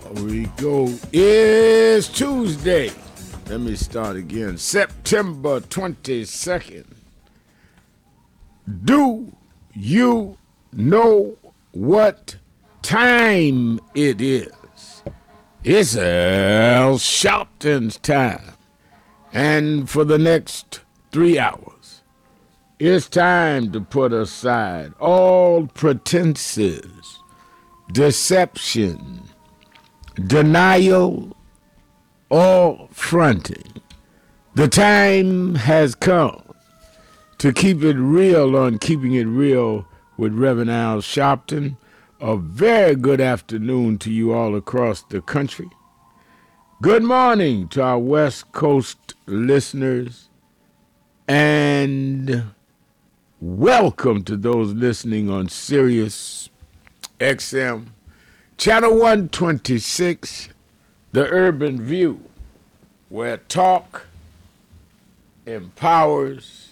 we go. It's Tuesday. Let me start again. September 22nd. Do you know what time it is? It's Al Sharpton's time. And for the next 3 hours, it's time to put aside all pretenses, deception, denial, or fronting. The time has come to keep it real on Keeping It Real with Reverend Al Sharpton. A very good afternoon to you all across the country. Good morning to our West Coast listeners, and welcome to those listening on Sirius XM, Channel 126, The Urban View, where talk empowers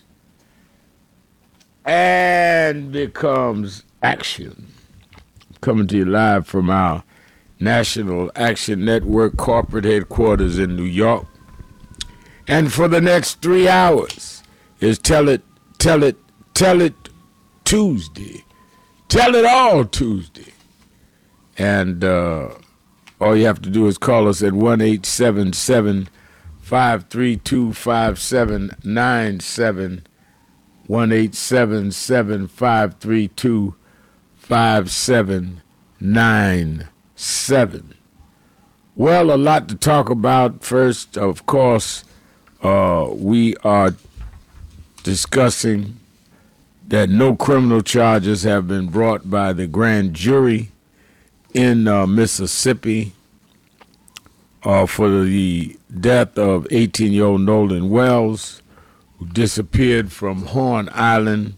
and becomes action. Coming to you live from our National Action Network corporate headquarters in New York. And for the next 3 hours is Tell It Tuesday. Tell It All Tuesday. And all you have to do is call us at 1-877-532-5797, 1-877-532-5797. Well, a lot to talk about. First, of course, we are discussing that no criminal charges have been brought by the grand jury in Mississippi for the death of 18-year-old Nolan Wells, who disappeared from Horn Island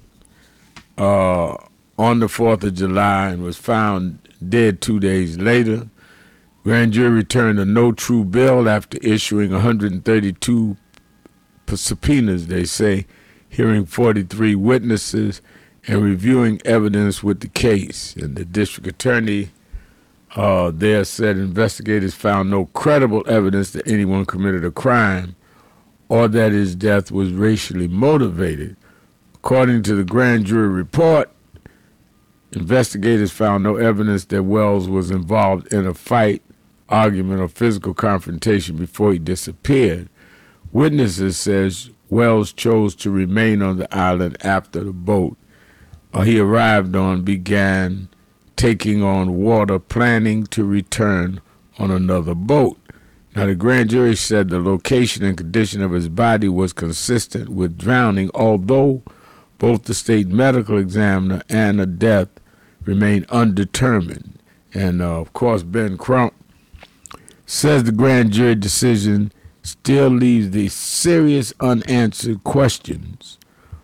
on the 4th of July and was found dead 2 days later. Grand jury returned a no true bill after issuing 132 subpoenas, they say, hearing 43 witnesses and reviewing evidence with the case. And the district attorney there said investigators found no credible evidence that anyone committed a crime or that his death was racially motivated. According to the grand jury report, investigators found no evidence that Wells was involved in a fight, argument, or physical confrontation before he disappeared. Witnesses says Wells chose to remain on the island after the boat he arrived on began taking on water, planning to return on another boat. Now, the grand jury said the location and condition of his body was consistent with drowning, although both the state medical examiner and a death remain undetermined. And, of course, Ben Crump says the grand jury decision still leaves the serious unanswered questions.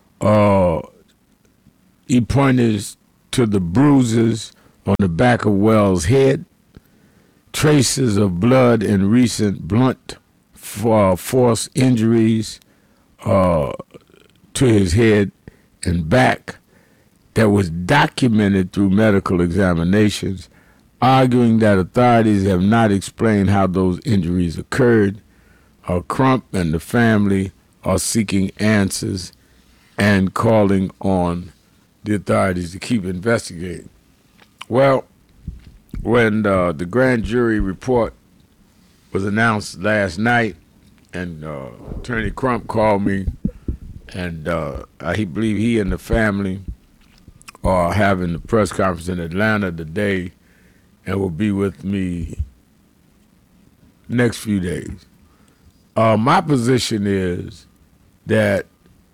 He pointed to the bruises on the back of Wells' head, traces of blood and recent blunt force injuries to his head and back that was documented through medical examinations, arguing that authorities have not explained how those injuries occurred. Crump and the family are seeking answers and calling on the authorities to keep investigating. Well, when the grand jury report was announced last night, and Attorney Crump called me, and he believed he and the family are having the press conference in Atlanta today and will be with me next few days. My position is that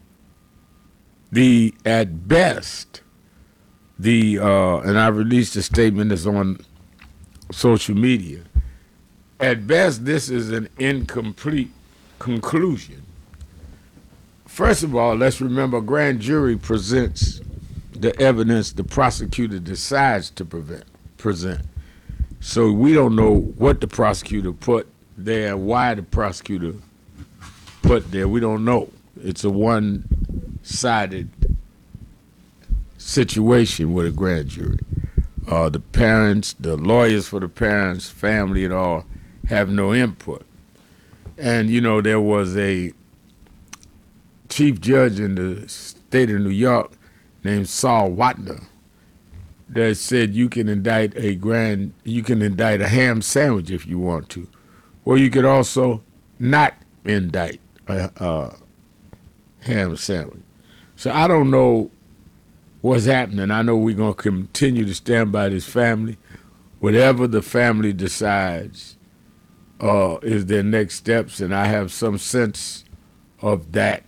at best, and I released a statement that's on social media, at best this is an incomplete conclusion. First of all, let's remember grand jury presents the evidence the prosecutor decides to present. So we don't know what the prosecutor put there, why the prosecutor put there. We don't know. It's a one-sided situation with a grand jury. The parents, the lawyers for the parents, family, and all have no input. And there was a chief judge in the state of New York named Saul Watner that said you can indict a ham sandwich if you want to, or you could also not indict a ham sandwich. So I don't know what's happening. I know we're going to continue to stand by this family. Whatever the family decides is their next steps, and I have some sense of that,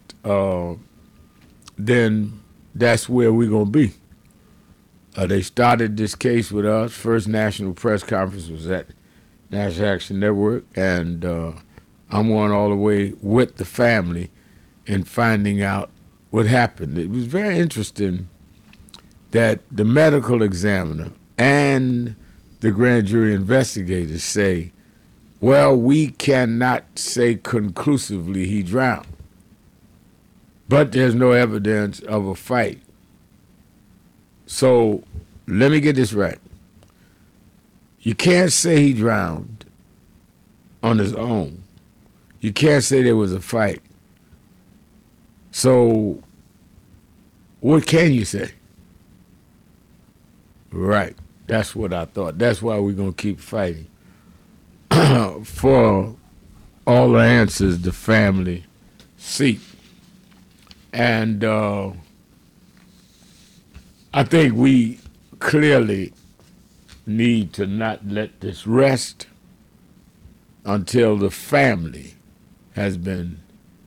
then that's where we're going to be. They started this case with us. First national press conference was at National Action Network, and I'm going all the way with the family in finding out what happened. It was very interesting that the medical examiner and the grand jury investigators say, well, we cannot say conclusively he drowned, but there's no evidence of a fight. So let me get this right. You can't say he drowned on his own. You can't say there was a fight. So what can you say? Right. That's what I thought. That's why we're going to keep fighting for all the answers the family seek. And I think we clearly need to not let this rest until the family has been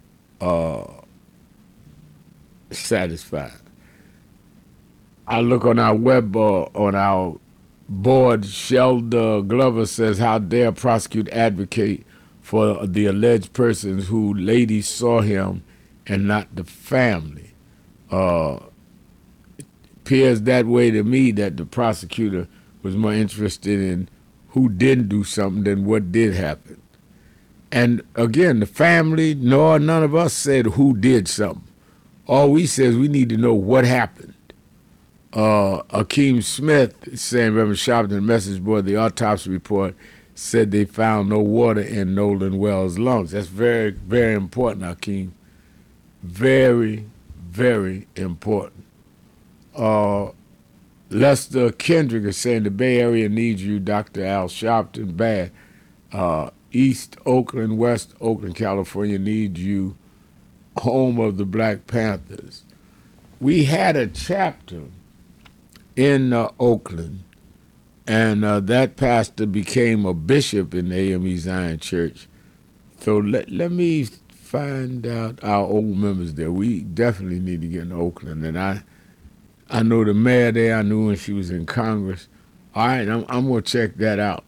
satisfied. I look on our web, on our board, Shelda Glover says, how dare prosecute advocate for the alleged persons who ladies saw him and not the family. It appears that way to me, that the prosecutor was more interested in who didn't do something than what did happen. And again, the family, nor none of us said who did something. All we said is we need to know what happened. Akeem Smith saying, Reverend Sharpton, message board, the autopsy report said they found no water in Nolan Wells' lungs. That's very, very important, Akeem. Very, very important. Lester Kendrick is saying the Bay Area needs you, Dr. Al Sharpton, bad. East Oakland, West Oakland, California needs you, home of the Black Panthers. We had a chapter in Oakland, and that pastor became a bishop in the AME Zion Church. So let me find out our old members there. We definitely need to get in Oakland, and I know the mayor there. I knew when she was in Congress. All right, I'm going to check that out.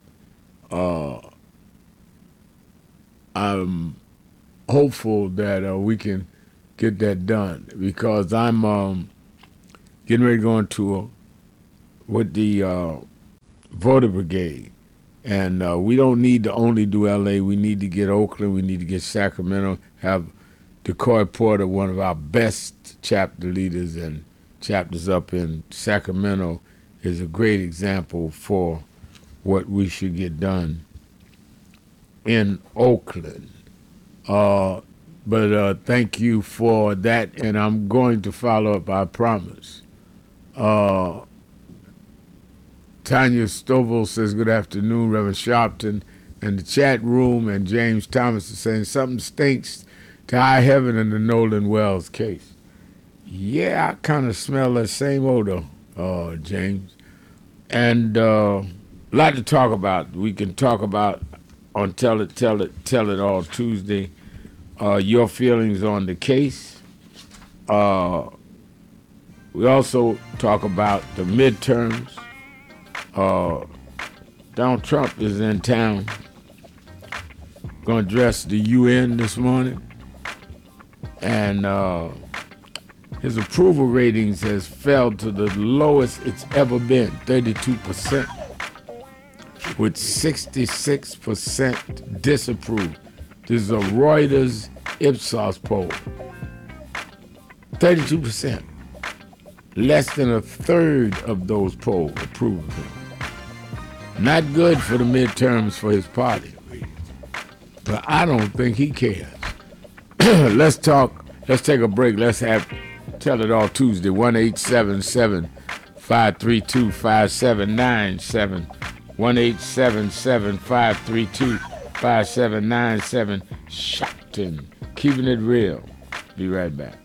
I'm hopeful that we can get that done, because I'm getting ready to go into with the voter brigade. And we don't need to only do L.A. We need to get Oakland. We need to get Sacramento. Have DeCoy Porter, one of our best chapter leaders and chapters up in Sacramento, is a great example for what we should get done in Oakland. But thank you for that, and I'm going to follow up, I promise. Tanya Stovall says, good afternoon, Reverend Sharpton, in the chat room, and James Thomas is saying something stinks to high heaven in the Nolan Wells case. Yeah, I kind of smell that same odor, James. And a lot to talk about. We can talk about on Tell It All Tuesday, your feelings on the case. We also talk about the midterms. Donald Trump is in town, going to address the UN this morning, and his approval ratings has fell to the lowest it's ever been, 32%, with 66% disapprove. This is a Reuters Ipsos poll. 32%. Less than a third of those polled approve of him. Not good for the midterms for his party. But I don't think he cares. Let's talk. Let's take a break. Let's have Tell It All Tuesday. 1-877-532-5797. 1-877-532-5797. Shopton. Keeping it real. Be right back.